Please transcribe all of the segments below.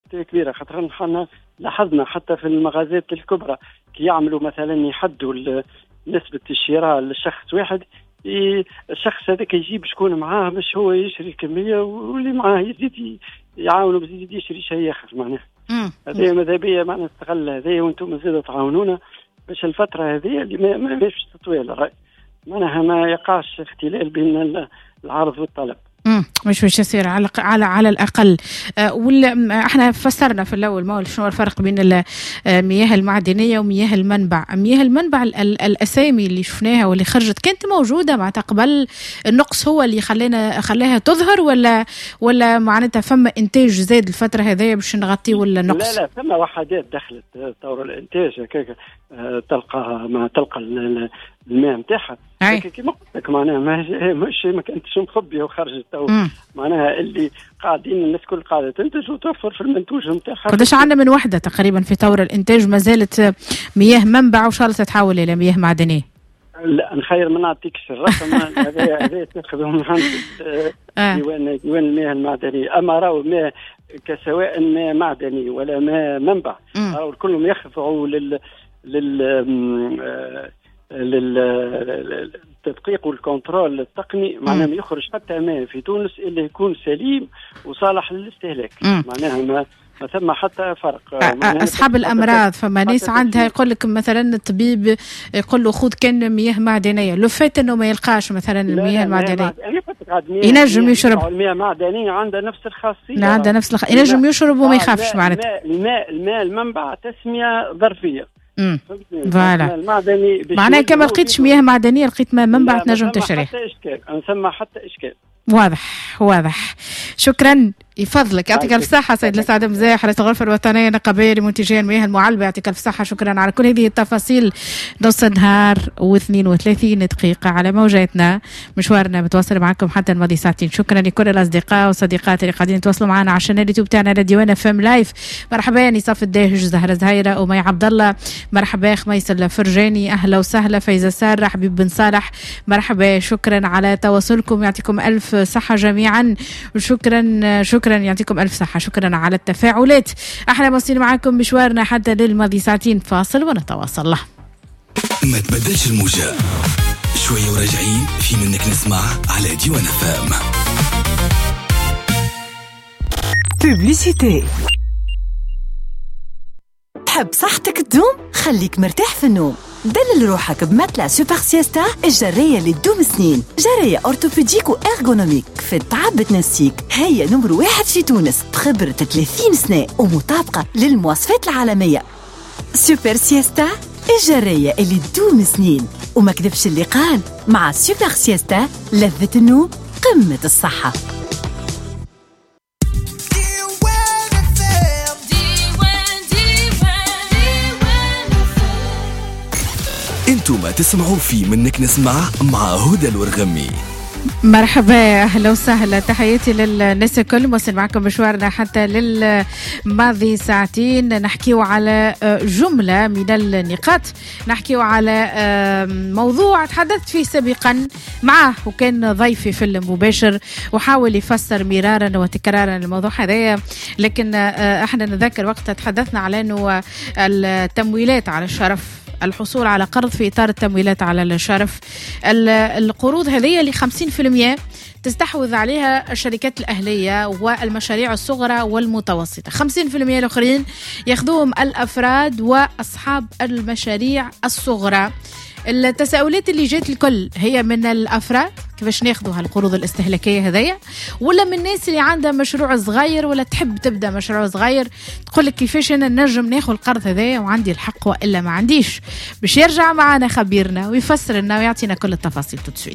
كبيرة، خاطر نحن لاحظنا حتى في المغازات الكبرى كي يعملوا مثلا يحدوا نسبة الشراء للشخص واحد، الشخص هذاك يجيب شكون معاه باش هو يشري الكمية، واللي معاه يزيد يعاونه باش يزيد يشري شيء آخر. معناها هذه ماذا بيا معنا نستغل هذه، وانتم زيادة تعاونونا باش الفترة هذه اللي ما باش تطويل معناها ما يقعش اختلال بين العرض والطلب. مش يصير على الأقل. احنا فسرنا في الأول شنو الفرق بين المياه المعدنية ومياه المنبع. مياه المنبع الأسامي اللي شفناها واللي خرجت كانت موجودة مع قبل النقص هو اللي خلاها تظهر، ولا معناتها فما إنتاج زاد الفترة هذه باش نغطي ولا النقص؟ لا فما وحدات دخلت طور الإنتاج هكاك، تلقى الماء نتاعها كيما قلت لك، معناها ما كانتش مخبيه وخرجت تو، معناها اللي قاعدين الناس كل قاعده تنتج وتوفر في المنتوج نتاعها. قداش عندنا من وحده تقريبا في طور الانتاج ما زالت مياه منبع وان شاء الله تتحول الى مياه معدنيه؟ لا نخير ما نعطيكش الرقم هذا تاخذه من عند ديوان المياه المعدنيه، اما راهو ماء كسواء ماء معدني ولا ماء منبع راهو كلهم يخضعوا للتدقيق والكنترول التقني، معناها ما يخرج حتى ماء في تونس اللي يكون سليم وصالح للاستهلاك. معناها ما ثم حتى فرق. أصحاب الأمراض فما ناس عندها يقول لك مثلا الطبيب يقول له خذ كان مياه معدنية، لو فات إنه ما يلقاش مثلا المياه المعدنية ينجم يشرب. المياه المعدنية عندها نفس الخاصية، عندها نفس ينجم يشرب وما يخافش. معناتها الماء المنبع تسمية ظرفية. فوالا معناها كما لقيتش مياه معدنية لقيت ماء منبع تنجم تشريه. أنا سمع حتى إشكال. واضح. شكرا يفضلك، يعطيك الف صحة سيد لسعد مزاح رئيس الغرفة الوطنية النقابية لمنتجي المياه المعلبة. يعطيك الف صحة، شكرا على كل هذه التفاصيل. نص نهار و32 دقيقة على موجاتنا، مشوارنا متواصل معكم حتى الماضي ساعتين. شكرا لكل الأصدقاء والصديقات اللي قاعدين يتواصلوا معنا على الشانل اليوتيوب تاعنا لديوان FM لايف. مرحبا نصاف الداهج، زهرة زهيرة، ومي عبد الله، مرحبا خميس الفرجاني، أهلا وسهلا فايزة سارة، حبيب بن صالح، مرحبا. شكرا على تواصلكم، يعطيكم ألف صحة جميعا، وشكرا يعطيكم ألف صحة. شكرا على التفاعلات. احنا مواصلين معاكم مشوارنا حتى للماضي ساعتين، فاصل ونتواصل. له ما تبدلش الموجة، شوية وراجعين في منك نسمع على ديوان FM. بوبليسيتي. تحب صحتك تدوم؟ خليك مرتاح في النوم. دلل روحك بمتلع سوبر سيستا، الجرية اللي تدوم سنين، جرية أورتوبيديك وإرغونوميك في التعب بتنسيك. هي نمر 1 في تونس بخبرة 30 سنة ومطابقة للمواصفات العالمية. سوبر سيستا، الجرية اللي تدوم سنين. وما كذبش اللي قال، مع سوبر سيستا لذة النوم قمة الصحة. انتم تسمعوا في منك نسمع مع هدى الورغمي. مرحبا، اهلا وسهلا، تحياتي للناس الكل. موصل معكم مشوارنا حتى للماضي ساعتين، نحكيو على جملة من النقاط، نحكيو على موضوع تحدثت فيه سابقا معه وكان ضيفي في المباشر وحاول يفسر مرارا وتكرارا الموضوع هذا، لكن احنا نذكر وقتها تحدثنا على انه التمويلات على الشرف، الحصول على قرض في إطار التمويلات على الشرف، القروض هذه اللي 50% تستحوذ عليها الشركات الأهلية والمشاريع الصغرى والمتوسطة، 50% الآخرين ياخذوهم الأفراد وأصحاب المشاريع الصغرى. التساؤلات اللي جات الكل هي من الأفراد كيفاش ناخذوا هالقروض الاستهلاكية هذية، ولا من الناس اللي عندها مشروع صغير ولا تحب تبدأ مشروع صغير تقول لك كيفاش أنا نجم ناخذ القرض هذية وعندي الحق وإلا ما عنديش. باش يرجع معنا خبيرنا ويفسر لنا ويعطينا كل التفاصيل تسويت.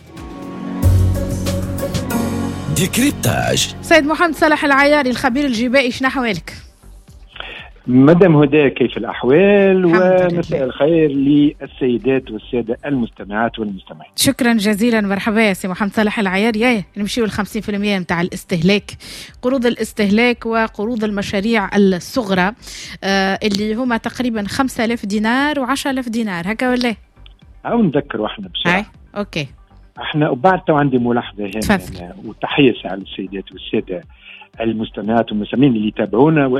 ديكريبتاج سيد محمد صالح العياري الخبير الجبائي، شنو أحوالك؟ مدام هدى، كيف الأحوال؟ ومساء الخير للسيدات والسادة المستمعات والمستمعين. شكرا جزيلا، مرحبا يا سي محمد صالح العياري. نمشيو ل 50% متاع الاستهلاك، قروض الاستهلاك وقروض المشاريع الصغرى اللي هما تقريبا 5000 دينار و10,000 دينار، هكا ولا؟ أو نذكر واحنا بسرعة. أوكي. احنا وبعد تو عندي ملاحظة هنا وتحية على السيدات والسادة المستمعات والمستمعين اللي يتابعونا